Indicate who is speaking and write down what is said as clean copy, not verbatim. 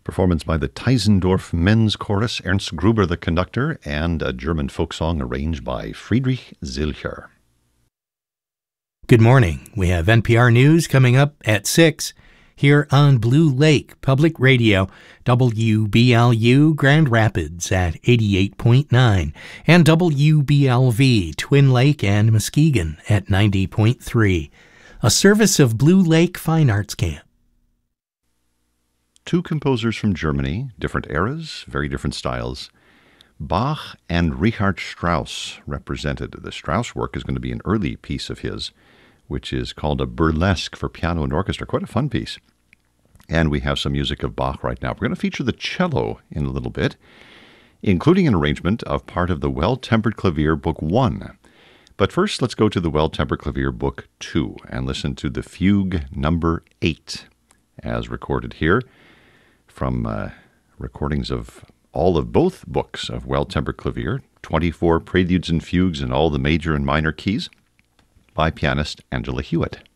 Speaker 1: Performance by the Teisendorf Men's Chorus, Ernst Gruber the conductor, and a German folk song arranged by Friedrich Zilcher.
Speaker 2: Good morning. We have NPR News coming up at 6 here on Blue Lake Public Radio, WBLU Grand Rapids at 88.9, and WBLV Twin Lake and Muskegon at 90.3. A service of Blue Lake Fine Arts Camp.
Speaker 1: Two composers from Germany, different eras, very different styles. Bach and Richard Strauss represented. The Strauss work is going to be an early piece of his, which is called a burlesque for piano and orchestra. Quite a fun piece. And we have some music of Bach right now. We're going to feature the cello in a little bit, including an arrangement of part of the Well-Tempered Clavier Book 1. But first, let's go to the Well-Tempered Clavier Book 2 and listen to the Fugue number 8, as recorded here from recordings of all of both books of Well-Tempered Clavier, 24 preludes and fugues in all the major and minor keys, by pianist Angela Hewitt.